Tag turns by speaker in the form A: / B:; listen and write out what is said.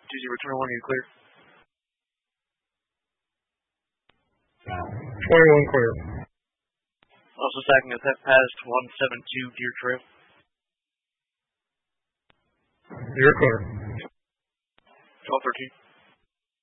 A: return 1, you're clear.
B: 21 clear.
A: Also stacking a theft past 172 Deer Trail.
B: You're clear.